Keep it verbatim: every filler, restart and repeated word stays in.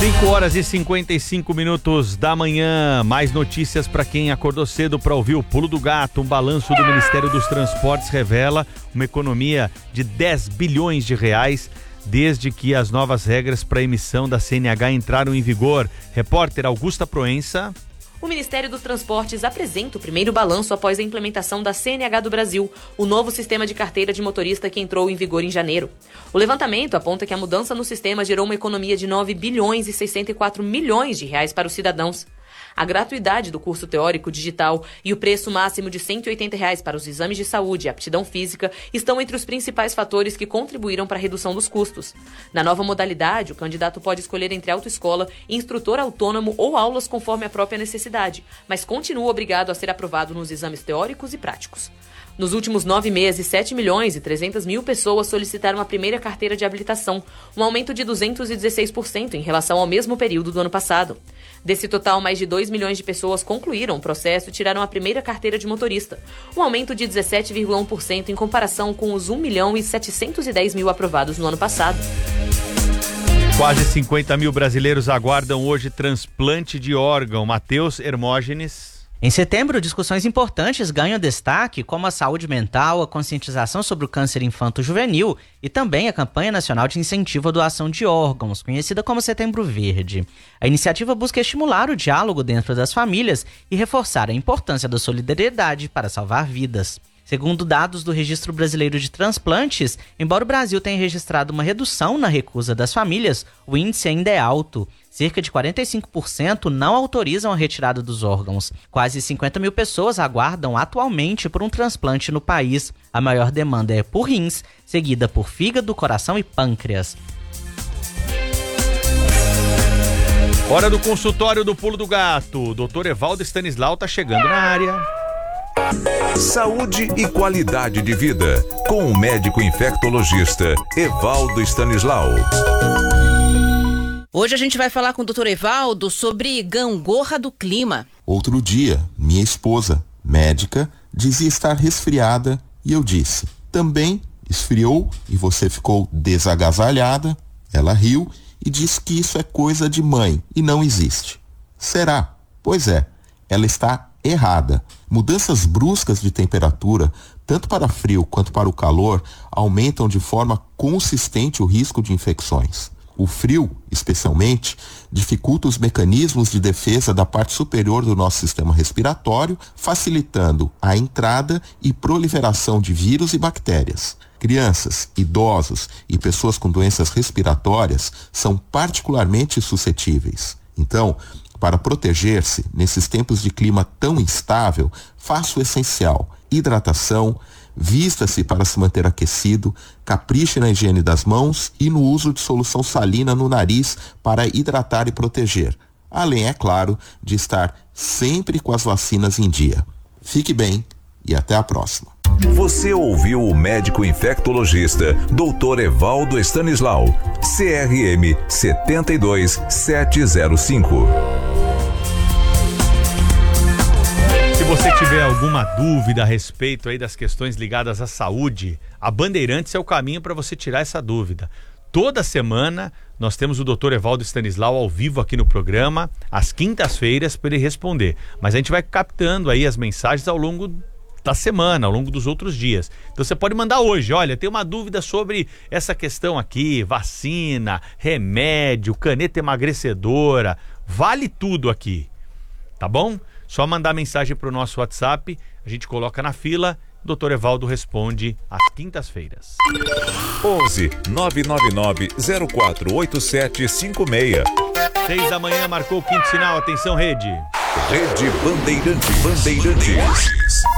cinco horas e cinquenta e cinco minutos da manhã. Mais notícias para quem acordou cedo para ouvir o Pulo do Gato. Um balanço do Ministério dos Transportes revela uma economia de dez bilhões de reais desde que as novas regras para emissão da C N H entraram em vigor. Repórter Augusta Proença. O Ministério dos Transportes apresenta o primeiro balanço após a implementação da C N H do Brasil, o novo sistema de carteira de motorista que entrou em vigor em janeiro. O levantamento aponta que a mudança no sistema gerou uma economia de nove bilhões e sessenta e quatro milhões de reais para os cidadãos. A gratuidade do curso teórico digital e o preço máximo de cento e oitenta reais para os exames de saúde e aptidão física estão entre os principais fatores que contribuíram para a redução dos custos. Na nova modalidade, o candidato pode escolher entre autoescola, instrutor autônomo ou aulas conforme a própria necessidade, mas continua obrigado a ser aprovado nos exames teóricos e práticos. Nos últimos nove meses, sete milhões e trezentas mil pessoas solicitaram a primeira carteira de habilitação, um aumento de duzentos e dezesseis por cento em relação ao mesmo período do ano passado. Desse total, mais de dois milhões de pessoas concluíram o processo e tiraram a primeira carteira de motorista, um aumento de dezessete vírgula um por cento em comparação com os um milhão e setecentos e dez mil aprovados no ano passado. Quase cinquenta mil brasileiros aguardam hoje transplante de órgão. Matheus Hermógenes. Em setembro, discussões importantes ganham destaque, como a saúde mental, a conscientização sobre o câncer infanto-juvenil e também a campanha nacional de incentivo à doação de órgãos, conhecida como Setembro Verde. A iniciativa busca estimular o diálogo dentro das famílias e reforçar a importância da solidariedade para salvar vidas. Segundo dados do Registro Brasileiro de Transplantes, embora o Brasil tenha registrado uma redução na recusa das famílias, o índice ainda é alto. Cerca de quarenta e cinco por cento não autorizam a retirada dos órgãos. Quase cinquenta mil pessoas aguardam atualmente por um transplante no país. A maior demanda é por rins, seguida por fígado, coração e pâncreas. Hora do consultório do Pulo do Gato. O doutor Evaldo Stanislau está chegando na área. Saúde e qualidade de vida, com o médico infectologista Evaldo Stanislau. Hoje a gente vai falar com o doutor Evaldo sobre gangorra do clima. Outro dia, minha esposa, médica, dizia estar resfriada e eu disse, também esfriou e você ficou desagasalhada? Ela riu e disse que isso é coisa de mãe e não existe. Será? Pois é, ela está errada. Mudanças bruscas de temperatura, tanto para frio quanto para o calor, aumentam de forma consistente o risco de infecções. O frio, especialmente, dificulta os mecanismos de defesa da parte superior do nosso sistema respiratório, facilitando a entrada e proliferação de vírus e bactérias. Crianças, idosos e pessoas com doenças respiratórias são particularmente suscetíveis. Então, para proteger-se nesses tempos de clima tão instável, faça o essencial: hidratação, vista-se para se manter aquecido, capriche na higiene das mãos e no uso de solução salina no nariz para hidratar e proteger. Além, é claro, de estar sempre com as vacinas em dia. Fique bem e até a próxima. Você ouviu o médico infectologista doutor Evaldo Stanislau, C R M sete dois sete zero cinco. Se você tiver alguma dúvida a respeito aí das questões ligadas à saúde, a Bandeirantes é o caminho para você tirar essa dúvida. Toda semana nós temos o doutor Evaldo Stanislau ao vivo aqui no programa, às quintas-feiras, para ele responder. Mas a gente vai captando aí as mensagens ao longo da semana, ao longo dos outros dias. Então você pode mandar hoje, olha, tem uma dúvida sobre essa questão aqui, vacina, remédio, caneta emagrecedora, vale tudo aqui, tá bom? Só mandar mensagem para o nosso WhatsApp, a gente coloca na fila, o doutor Evaldo responde às quintas-feiras. onze nove nove nove zero quatro oito sete cinco seis. Seis da manhã, marcou o quinto sinal, atenção rede. Rede Bandeirantes. Bandeirantes.